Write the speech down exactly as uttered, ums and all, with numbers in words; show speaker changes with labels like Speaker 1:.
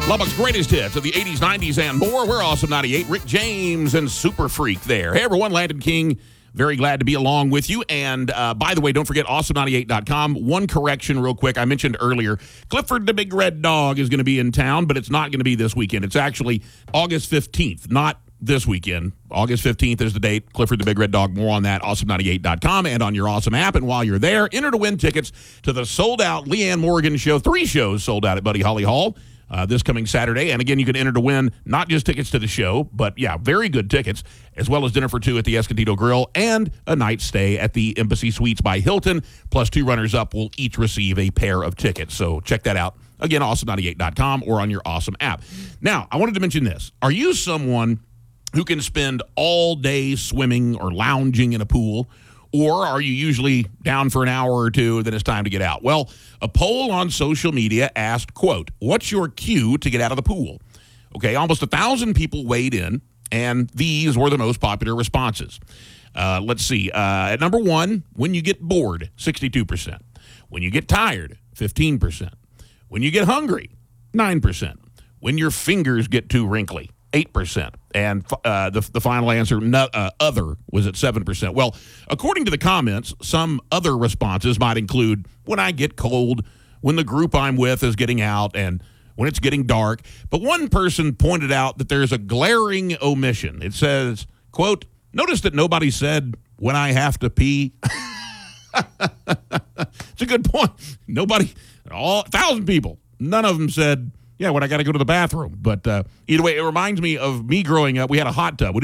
Speaker 1: Lubbock's greatest hits of the eighties, nineties, and more. We're Awesome ninety-eight. Rick James and Super Freak there. Hey, everyone. Landon King, very glad to be along with you. And, uh, by the way, don't forget awesome ninety-eight dot com. One correction real quick. I mentioned earlier, Clifford the Big Red Dog is going to be in town, but it's not going to be this weekend. It's actually August fifteenth, not this weekend. August fifteenth is the date. Clifford the Big Red Dog. More on that, awesome ninety-eight dot com and on your Awesome app. And while you're there, enter to win tickets to the sold-out Leanne Morgan show. Three shows sold out at Buddy Holly Hall. Uh, this coming Saturday. And again, you can enter to win not just tickets to the show, but yeah, very good tickets, as well as dinner for two at the Escondido Grill and a night stay at the Embassy Suites by Hilton. Plus, two runners-up will each receive a pair of tickets. So check that out. Again, awesome ninety-eight dot com or on your Awesome app. Now, I wanted to mention this. Are you someone who can spend all day swimming or lounging in a pool? Or are you usually down for an hour or two, then it's time to get out? Well, a poll on social media asked, quote, what's your cue to get out of the pool? Okay, almost a thousand people weighed in, and these were the most popular responses. Uh, let's see. Uh, at number one, when you get bored, sixty-two percent. When you get tired, fifteen percent. When you get hungry, nine percent. When your fingers get too wrinkly, eight percent. And uh, the, the final answer, no, uh, other, was at seven percent. Well, according to the comments, some other responses might include when I get cold, when the group I'm with is getting out, and when it's getting dark. But one person pointed out that there's a glaring omission. It says, quote, notice that nobody said when I have to pee. It's a good point. Nobody, all a thousand people, none of them said, yeah, when I got to go to the bathroom. But uh, either way, it reminds me of me growing up. We had a hot tub. We